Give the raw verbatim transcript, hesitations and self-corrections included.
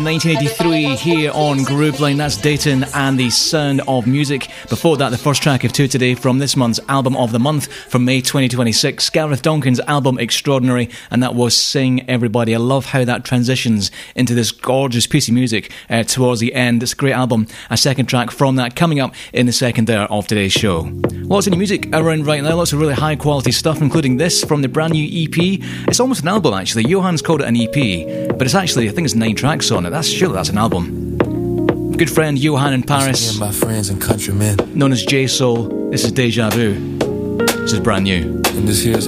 nineteen eighty-three here on Grooveline. That's Dayton and the Sound of Music. Before that, the first track of two today from this month's Album of the Month from May twenty twenty-six, Gareth Duncan's album Extraordinary, and that was Sing Everybody. I love how that transitions into this gorgeous piece of music uh, towards the end. It's a great album. A second track from that coming up in the second hour of today's show. Lots of new music around right now, lots of really high quality stuff, including this from the brand new E P. It's almost an album actually. Johann's called it an E P, but it's actually, I think it's nine tracks on it. That's surely that's an album. Good friend Johann in Paris, my friends and countrymen, known as J Soul. This is Deja Vu. This is brand new. And this here's